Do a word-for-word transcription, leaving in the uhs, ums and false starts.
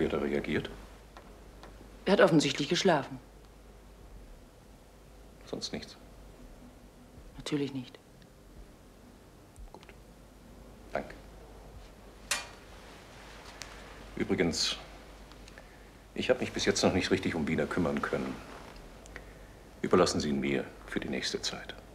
Wie hat er reagiert? Er hat offensichtlich geschlafen. Sonst nichts? Natürlich nicht. Gut. Danke. Übrigens, ich habe mich bis jetzt noch nicht richtig um Wiener kümmern können. Überlassen Sie ihn mir für die nächste Zeit.